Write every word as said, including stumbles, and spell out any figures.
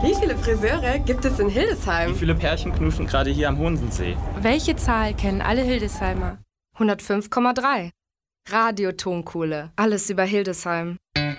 Wie viele Friseure gibt es in Hildesheim? Wie viele Pärchen knuschen gerade hier am Honsensee? Welche Zahl kennen alle Hildesheimer? hundertfünf Komma drei. Radio Tonkohle. Alles über Hildesheim.